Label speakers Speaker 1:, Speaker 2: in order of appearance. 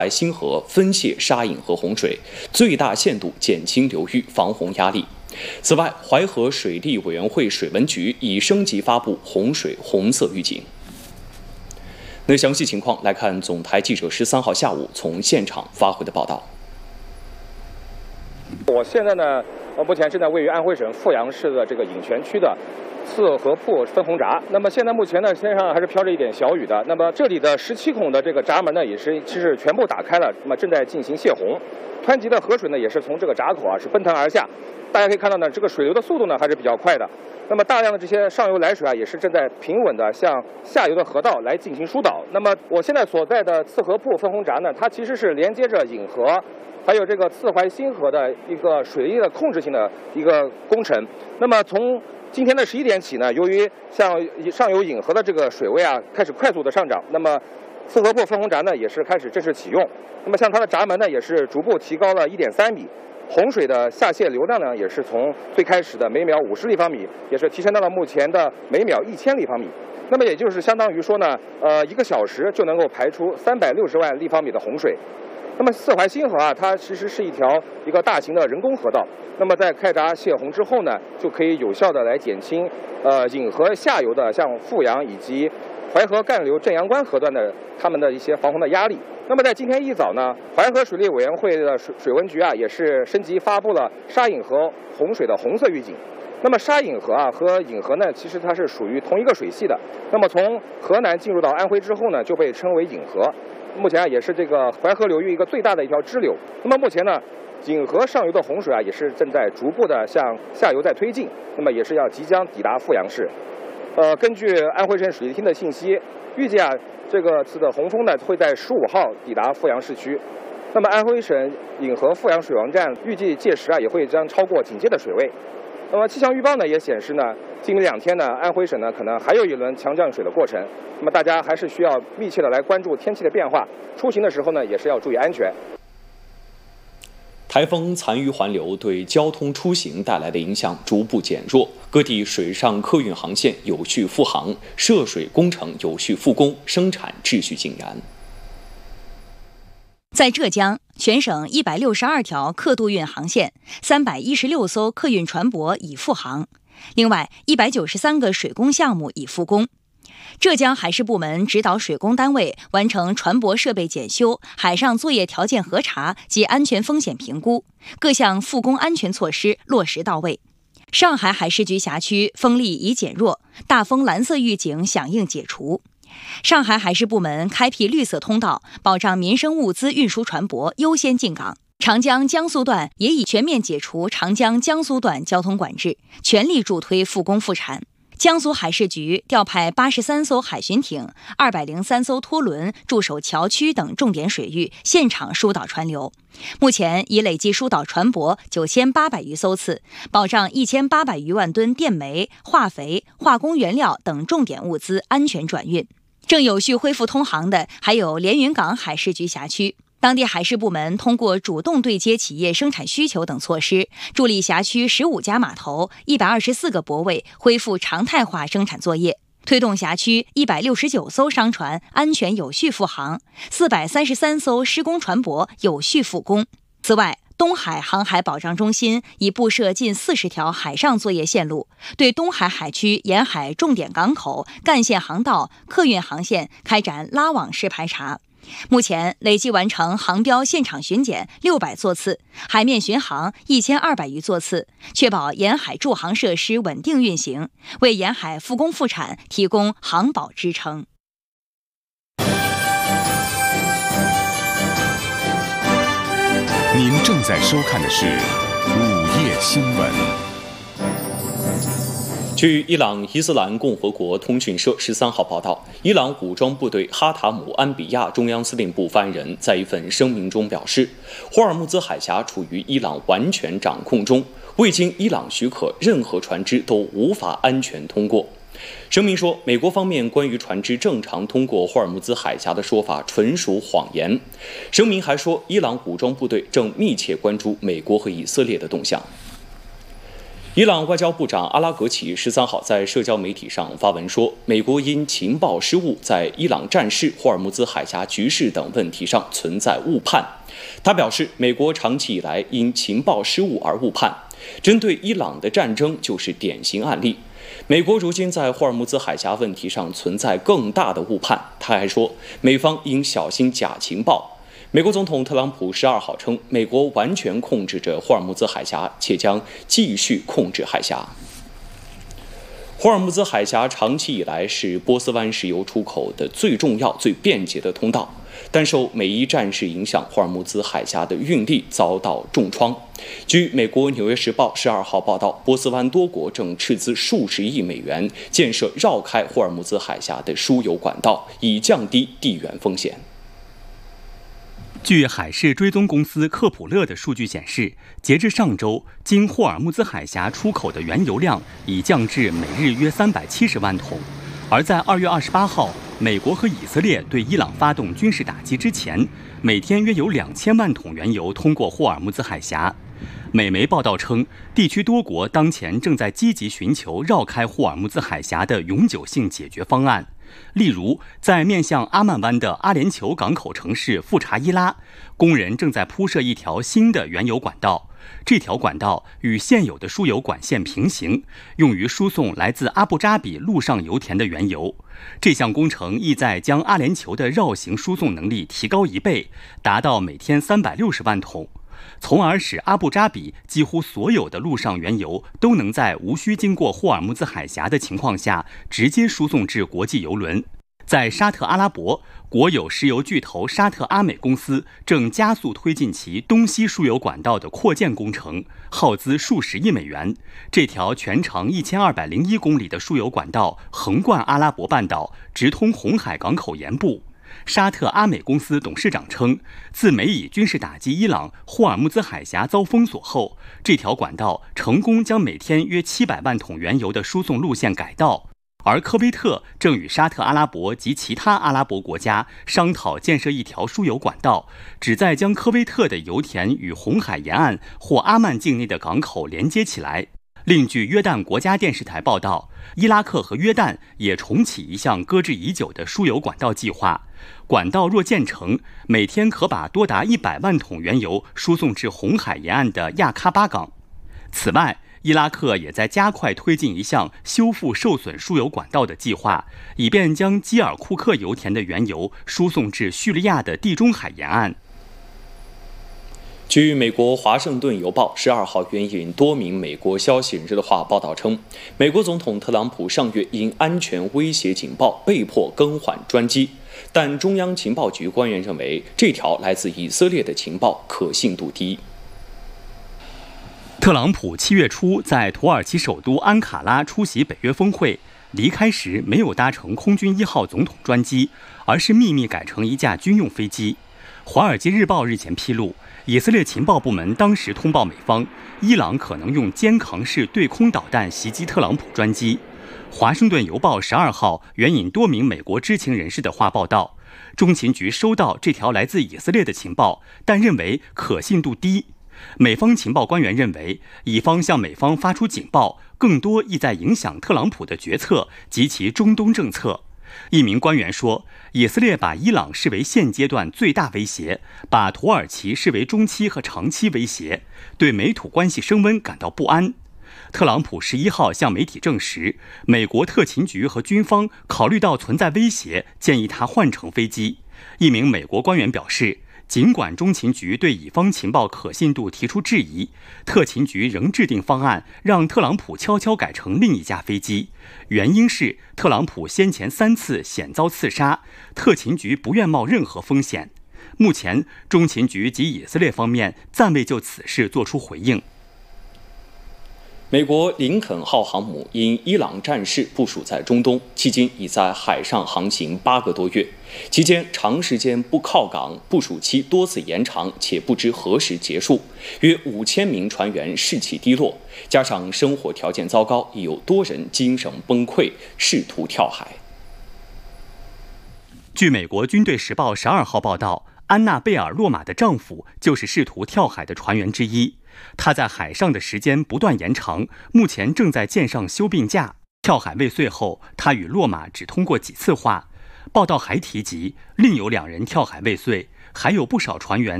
Speaker 1: 新河分泄沙引河洪水，最大限度减轻流域防洪压力。此外，淮河水利委员会水文局已升级发布洪水红色预警。那详细情况来看，总台记者13号下午从现场发回的报道。
Speaker 2: 我现在呢，目前正在位于安徽省阜阳市的这个颍泉区的次河铺分洪闸。那么现在目前呢，天上还是飘着一点小雨的。那么这里的17孔的这个闸门呢，也是其实全部打开了，那么正在进行泄洪。湍急的河水呢，也是从这个闸口是奔腾而下。大家可以看到呢，这个水流的速度呢还是比较快的。那么大量的这些上游来水也是正在平稳的向下游的河道来进行疏导。那么我现在所在的次河铺分洪闸呢，它其实是连接着引河还有这个次淮新河的一个水利的控制性的一个工程。那么从今天的11点起呢，由于像上游引河的这个水位开始快速的上涨，那么次河铺分洪闸呢也是开始正式启用。那么像它的闸门呢也是逐步提高了1.3米。洪水的下泄流量呢，也是从最开始的每秒50立方米，也是提升到了目前的每秒1000立方米。那么也就是相当于说呢，1个小时就能够排出360万立方米的洪水。那么次淮新河它其实是一个大型的人工河道。那么在开闸泄洪之后呢，就可以有效的来减轻引河下游的像阜阳以及淮河干流镇阳关河段的他们的一些防洪的压力。那么在今天一早呢，淮河水利委员会的水文局也是升级发布了沙引河洪水的红色预警。那么沙引河和引河呢，其实它是属于同一个水系的。那么从河南进入到安徽之后呢，就被称为引河。目前也是这个淮河流域一个最大的一条支流。那么目前呢，引河上游的洪水也是正在逐步的向下游在推进，那么也是要即将抵达阜阳市。根据安徽省水利厅的信息，预计这个次的洪峰呢会在15号抵达阜阳市区。那么安徽省引河阜阳水王站预计届时也会将超过警戒的水位。那么气象预报呢也显示呢，今明2天呢，安徽省呢可能还有一轮强降水的过程。那么大家还是需要密切的来关注天气的变化，出行的时候呢也是要注意安全。
Speaker 1: 台风残余环流对交通出行带来的影响逐步减弱，各地水上客运航线有序复航，涉水工程有序复工，生产秩序井然。
Speaker 3: 在浙江，全省162条客渡运航线，316艘客运船舶已复航，另外193个水工项目已复工。浙江海事部门指导水工单位完成船舶设备检修、海上作业条件核查及安全风险评估，各项复工安全措施落实到位。上海海事局辖区风力已减弱，大风蓝色预警响应解除。上海海事部门开辟绿色通道，保障民生物资运输船舶优先进港。长江江苏段也已全面解除长江江苏段交通管制，全力助推复工复产。江苏海事局调派83艘海巡艇、203艘拖轮驻守桥区等重点水域，现场疏导船流。目前已累计疏导船舶9800余艘次，保障1800余万吨电煤、化肥、化工原料等重点物资安全转运。正有序恢复通航的还有连云港海事局辖区。当地海事部门通过主动对接企业生产需求等措施，助力辖区15家码头、124个泊位恢复常态化生产作业，推动辖区169艘商船安全有序复航，433艘施工船舶有序复工。此外，东海航海保障中心已布设近40条海上作业线路，对东海海区沿海重点港口、干线航道、客运航线开展拉网式排查。目前累计完成航标现场巡检600座次，海面巡航1200余座次，确保沿海驻航设施稳定运行，为沿海复工复产提供航保支撑。
Speaker 4: 您正在收看的是午夜新闻。
Speaker 1: 据伊朗伊斯兰共和国通讯社13号报道，伊朗武装部队哈塔姆安比亚中央司令部发言人在一份声明中表示，霍尔木兹海峡处于伊朗完全掌控中，未经伊朗许可，任何船只都无法安全通过。声明说，美国方面关于船只正常通过霍尔木兹海峡的说法纯属谎言。声明还说，伊朗武装部队正密切关注美国和以色列的动向。 伊朗外交部长阿拉格齐13号在社交媒体上发文说，美国因情报失误，在伊朗战事、霍尔木兹海峡局势等问题上存在误判。他表示，美国长期以来因情报失误而误判，针对伊朗的战争就是典型案例。美国如今在霍尔木兹海峡问题上存在更大的误判。他还说，美方应小心假情报。美国总统特朗普12号称，美国完全控制着霍尔木兹海峡，且将继续控制海峡。霍尔木兹海峡长期以来是波斯湾石油出口的最重要、最便捷的通道，但受美伊战事影响，霍尔木兹海峡的运力遭到重创。据美国《纽约时报》12号报道，波斯湾多国正斥资数十亿美元建设绕开霍尔木兹海峡的输油管道，以降低地缘风险。
Speaker 5: 据海事追踪公司科普勒的数据显示，截至上周，经霍尔木兹海峡出口的原油量已降至每日约370万桶。而在2月28号，美国和以色列对伊朗发动军事打击之前，每天约有2000万桶原油通过霍尔木兹海峡。美媒报道称，地区多国当前正在积极寻求绕开霍尔木兹海峡的永久性解决方案。例如，在面向阿曼湾的阿联酋港口城市富查伊拉，工人正在铺设一条新的原油管道。这条管道与现有的输油管线平行，用于输送来自阿布扎比陆上油田的原油。这项工程意在将阿联酋的绕行输送能力提高1倍，达到每天360万桶，从而使阿布扎比几乎所有的陆上原油都能在无需经过霍尔木兹海峡的情况下直接输送至国际油轮。在沙特阿拉伯，国有石油巨头沙特阿美公司正加速推进其东西输油管道的扩建工程，耗资数十亿美元。这条全长1201公里的输油管道横贯阿拉伯半岛，直通红海港口沿部。沙特阿美公司董事长称，自美以军事打击伊朗，霍尔木兹海峡遭封锁后，这条管道成功将每天约700万桶原油的输送路线改道。而科威特正与沙特阿拉伯及其他阿拉伯国家商讨建设一条输油管道，旨在将科威特的油田与红海沿岸或阿曼境内的港口连接起来。另据约旦国家电视台报道，伊拉克和约旦也重启一项搁置已久的输油管道计划。管道若建成，每天可把多达100万桶原油输送至红海沿岸的亚喀巴港。此外，伊拉克也在加快推进一项修复受损输油管道的计划，以便将基尔库克油田的原油输送至叙利亚的地中海沿岸。
Speaker 1: 据美国《华盛顿邮报》12号援引多名美国消息人士的话报道称，美国总统特朗普上月因安全威胁警报被迫更换专机，但中央情报局官员认为，这条来自以色列的情报可信度低。
Speaker 5: 特朗普7月初在土耳其首都安卡拉出席北约峰会，离开时没有搭乘空军1号总统专机，而是秘密改乘一架军用飞机。《华尔街日报》日前披露，以色列情报部门当时通报美方，伊朗可能用肩扛式对空导弹袭击特朗普专机。《华盛顿邮报》12号援引多名美国知情人士的话报道，中情局收到这条来自以色列的情报，但认为可信度低。美方情报官员认为，以方向美方发出警报，更多意在影响特朗普的决策及其中东政策。一名官员说，以色列把伊朗视为现阶段最大威胁，把土耳其视为中期和长期威胁，对美土关系升温感到不安。特朗普11号向媒体证实，美国特勤局和军方考虑到存在威胁，建议他换乘飞机。一名美国官员表示，尽管中情局对以方情报可信度提出质疑，特勤局仍制定方案，让特朗普悄悄改乘另一架飞机。原因是特朗普先前3次险遭刺杀，特勤局不愿冒任何风险。目前，中情局及以色列方面暂未就此事作出回应。
Speaker 1: 美国林肯号航母因伊朗战事部署在中东，迄今已在海上航行8个多月，期间长时间不靠港，部署期多次延长，且不知何时结束。约5000名船员士气低落，加上生活条件糟糕，已有多人精神崩溃，试图跳海。
Speaker 5: 据美国军队时报12号报道，安娜贝尔洛马的丈夫就是试图跳海的船员之一。 他在海上的时间不断延长，目前正在舰上休病假。跳海未遂后，他与洛马只通过几次话。报道还提及，另有2人跳海未遂，还有不少船员